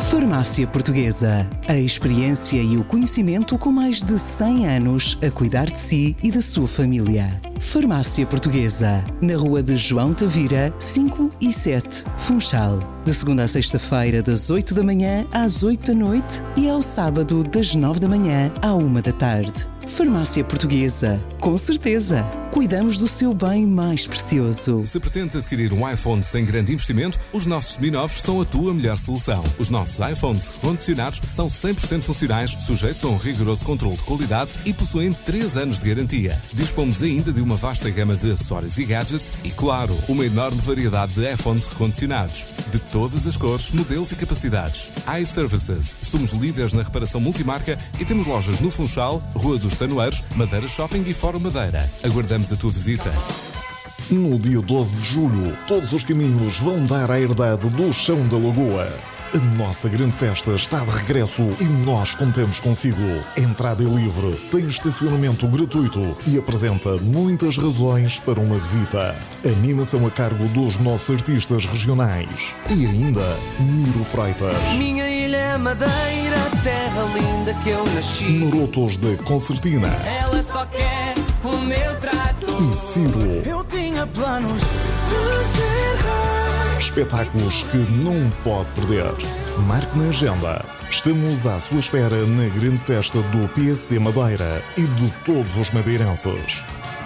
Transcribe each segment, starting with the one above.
Farmácia Portuguesa. A experiência e o conhecimento com mais de 100 anos a cuidar de si e da sua família. Farmácia Portuguesa. Na Rua de João Tavira, 5 e 7, Funchal. De segunda a sexta-feira, das 8 da manhã às 8 da noite e ao sábado, das 9 da manhã à 1 da tarde. Farmácia Portuguesa. Com certeza, cuidamos do seu bem mais precioso. Se pretendes adquirir um iPhone sem grande investimento, os nossos semi-novos são a tua melhor solução. Os nossos iPhones recondicionados são 100% funcionais, sujeitos a um rigoroso controle de qualidade e possuem 3 anos de garantia. Dispomos ainda de uma vasta gama de acessórios e gadgets e, claro, uma enorme variedade de iPhones recondicionados. De todas as cores, modelos e capacidades. iServices. Somos líderes na reparação multimarca e temos lojas no Funchal, Rua dos Tanoeiros, Madeira Shopping e Fórum Madeira. Aguardamos a tua visita. No dia 12 de julho, todos os caminhos vão dar à herdade do Chão da Lagoa. A nossa grande festa está de regresso e nós contamos consigo. A entrada é livre, tem estacionamento gratuito e apresenta muitas razões para uma visita. Animação a cargo dos nossos artistas regionais. E ainda, Miro Freitas. Minha ilha é Madeira, terra linda que eu nasci. Marotos de Concertina. Ela só quer o meu trato. E Ciro. Eu tinha planos de ser rei. Espetáculos que não pode perder. Marque na agenda. Estamos à sua espera na grande festa do PSD Madeira e de todos os madeirenses.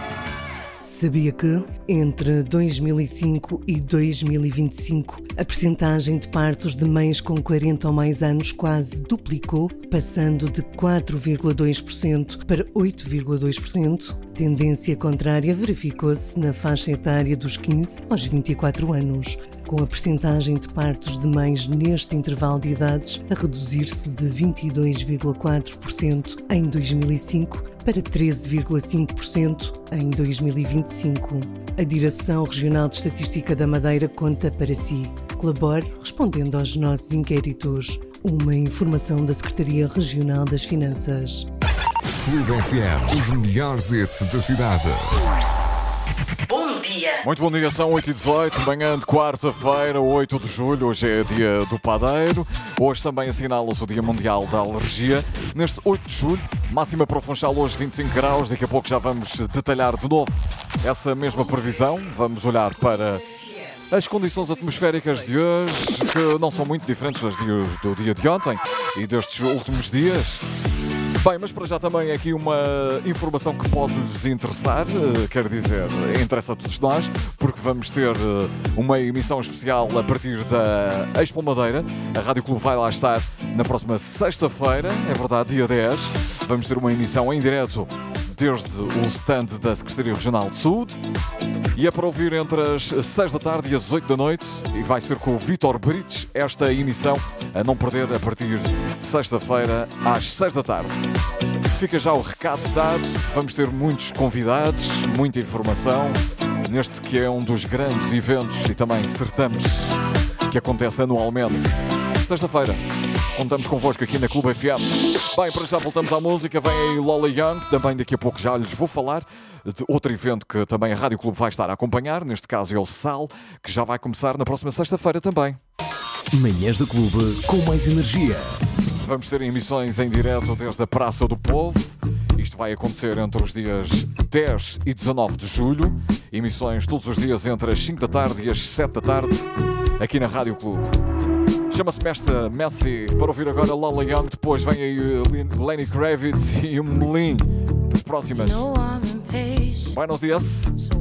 Sabia que, entre 2005 e 2025, a percentagem de partos de mães com 40 ou mais anos quase duplicou, passando de 4,2% para 8,2%? Tendência contrária verificou-se na faixa etária dos 15 aos 24 anos, com a percentagem de partos de mães neste intervalo de idades a reduzir-se de 22,4% em 2005 para 13,5% em 2025. A Direção Regional de Estatística da Madeira conta para si. Colabore respondendo aos nossos inquéritos. Uma informação da Secretaria Regional das Finanças. Clube FM, os melhores hits da cidade. Bom dia! Muito bom dia, são 8h18, manhã de quarta-feira, 8 de julho. Hoje é dia do padeiro. Hoje também assinala-se o Dia Mundial da Alergia. Neste 8 de julho, máxima para o Funchal hoje 25 graus. Daqui a pouco já vamos detalhar de novo essa mesma previsão. Vamos olhar para as condições atmosféricas de hoje, que não são muito diferentes das do dia de ontem e destes últimos dias. Bem, mas para já também aqui uma informação que pode nos interessar, quer dizer, interessa a todos nós, porque vamos ter uma emissão especial a partir da Expo Madeira. A Rádio Clube vai lá estar na próxima sexta-feira, é verdade, dia 10. Vamos ter uma emissão em direto desde o stand da Secretaria Regional de Saúde. E é para ouvir entre as 6 da tarde e as 8 da noite, e vai ser com o Vítor Brites esta emissão a não perder a partir de sexta-feira às 6 da tarde. Fica já o recado dado, vamos ter muitos convidados, muita informação, neste que é um dos grandes eventos e também certames que acontece anualmente. Sexta-feira, contamos convosco aqui na Clube FM. Bem, para já voltamos à música, vem aí Lola Young, também daqui a pouco já lhes vou falar de outro evento que também a Rádio Clube vai estar a acompanhar, neste caso é o SAL, que já vai começar na próxima sexta-feira também. Manhãs da Clube com mais energia. Vamos ter emissões em direto desde a Praça do Povo. Isto vai acontecer entre os dias 10 e 19 de julho. Emissões todos os dias entre as 5 da tarde e as 7 da tarde, aqui na Rádio Clube. Chama-se Messi, para ouvir agora Lola Young, depois vem aí Lenny Kravitz e o Melin. As próximas. Buenos dias.